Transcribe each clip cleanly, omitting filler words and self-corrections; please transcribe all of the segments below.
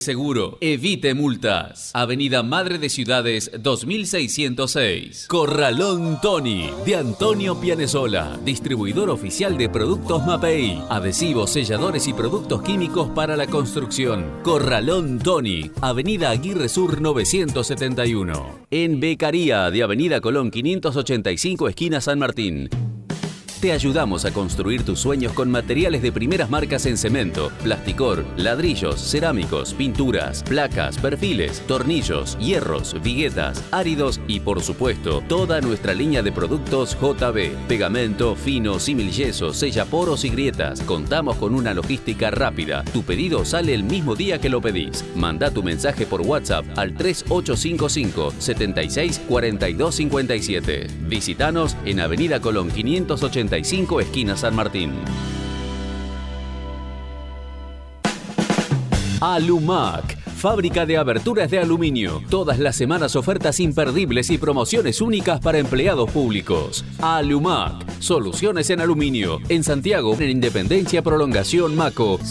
Seguro, evite multas. Avenida Madre de Ciudades 2606. Corralón Tony, de Antonio Pianesola, distribuidor oficial de productos Mapei, adhesivos, selladores y productos químicos para la construcción. Corralón Tony, Avenida Aguirre Sur 971. En Becaría, de Avenida Colón 585, esquina San Martín. Te ayudamos a construir tus sueños con materiales de primeras marcas en cemento, plasticor, ladrillos, cerámicos, pinturas, placas, perfiles, tornillos, hierros, viguetas, áridos y, por supuesto, toda nuestra línea de productos JB. Pegamento, fino, similyeso, sellaporos y grietas. Contamos con una logística rápida. Tu pedido sale el mismo día que lo pedís. Manda tu mensaje por WhatsApp al 3855 76 42 57. Visítanos en Avenida Colón 585, esquina San Martín. Alumac, fábrica de aberturas de aluminio. Todas las semanas ofertas imperdibles y promociones únicas para empleados públicos. Alumac, soluciones en aluminio. En Santiago, en Independencia, Prolongación, Maco.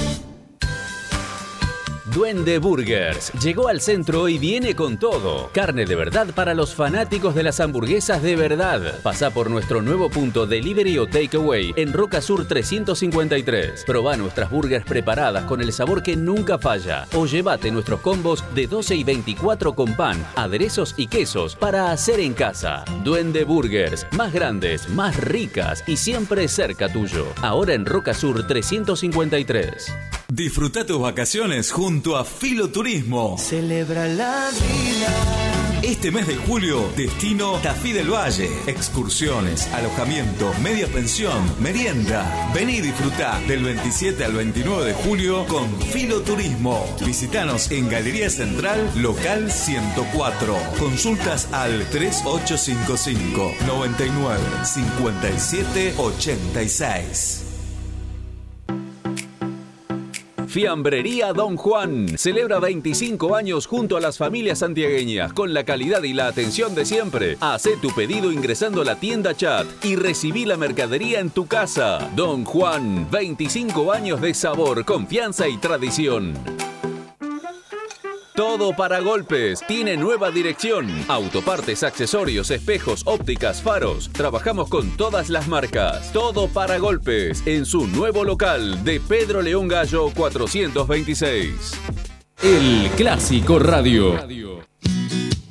Duende Burgers llegó al centro y viene con todo. Carne de verdad para los fanáticos de las hamburguesas de verdad. Pasá por nuestro nuevo punto delivery o takeaway en Roca Sur 353. Probá nuestras burgers preparadas con el sabor que nunca falla. O llévate nuestros combos de 12 y 24 con pan, aderezos y quesos para hacer en casa. Duende Burgers, más grandes, más ricas y siempre cerca tuyo. Ahora en Roca Sur 353. Disfruta tus vacaciones junto a Filoturismo. Celebra la vida. Este mes de julio, destino Tafí del Valle. Excursiones, alojamiento, media pensión, merienda. Vení y disfrutá del 27 al 29 de julio con Filoturismo. Visítanos en Galería Central, local 104. Consultas al 3855 99 57 86. Fiambrería Don Juan celebra 25 años junto a las familias santiagueñas con la calidad y la atención de siempre. Hacé tu pedido ingresando a la tienda chat y recibí la mercadería en tu casa. Don Juan, 25 años de sabor, confianza y tradición. Todo para golpes. Tiene nueva dirección. Autopartes, accesorios, espejos, ópticas, faros. Trabajamos con todas las marcas. Todo para golpes. En su nuevo local de Pedro León Gallo 426. El Clásico Radio.